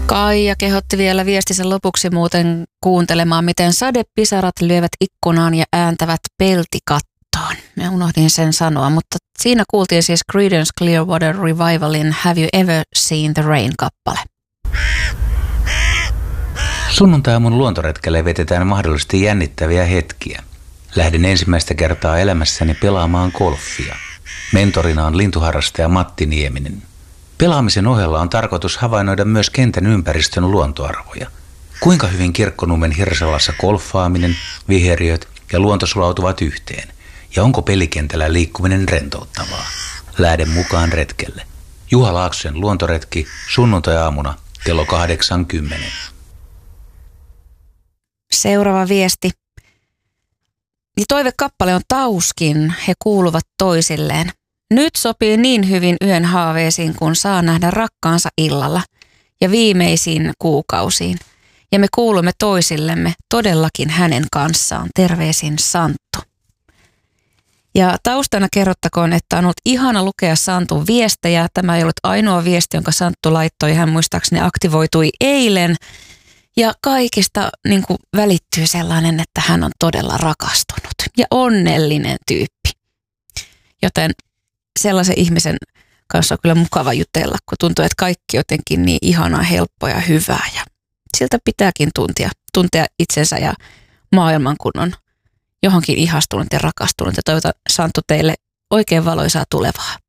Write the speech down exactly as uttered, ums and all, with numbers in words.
Kaija kehotti vielä viestinsä lopuksi muuten kuuntelemaan, miten sadepisarat lyövät ikkunaan ja ääntävät peltikattoon. Mä unohdin sen sanoa, mutta siinä kuultiin siis Creedence Clearwater Revivalin Have You Ever Seen the Rain-kappale. Sunnuntai-aamun luontoretkelle vetetään mahdollisesti jännittäviä hetkiä. Lähden ensimmäistä kertaa elämässäni pelaamaan golfia. Mentorina on lintuharrastaja Matti Nieminen. Pelaamisen ohella on tarkoitus havainnoida myös kentän ympäristön luontoarvoja. Kuinka hyvin Kirkkonummen Hirsalassa golfaaminen, viheriöt ja luonto sulautuvat yhteen? Ja onko pelikentällä liikkuminen rentouttavaa? Lähden mukaan retkelle. Juha Laaksosen luontoretki sunnuntai-aamuna kello kahdeksankymmentä. Seuraava viesti. Ja toivekappale on Tauskin, he kuuluvat toisilleen. Nyt sopii niin hyvin yön haaveisiin, kun saa nähdä rakkaansa illalla ja viimeisiin kuukausiin. Ja me kuulumme toisillemme todellakin hänen kanssaan. Terveisin Santtu. Ja taustana kerrottakoon, että on ollut ihana lukea Santun viestejä. Tämä ei ollut ainoa viesti, jonka Santtu laittoi. Hän muistaakseni aktivoitui eilen. Ja kaikista niin kuin välittyy sellainen, että hän on todella rakastunut ja onnellinen tyyppi. Joten sellaisen ihmisen kanssa on kyllä mukava jutella, kun tuntuu, että kaikki jotenkin niin ihanaa, helppoa ja hyvää. Ja siltä pitääkin tuntia, tuntea itsensä ja maailman, kun on johonkin ihastunut ja rakastunut. Ja toivotan Santtu teille oikein valoisaa tulevaa.